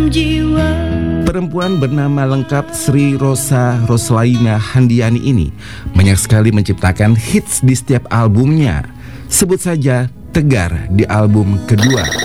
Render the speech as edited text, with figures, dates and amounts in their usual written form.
Perempuan bernama lengkap Sri Rosa Roslaina Handiani ini banyak sekali menciptakan hits di setiap albumnya. Sebut saja Tegar di album kedua.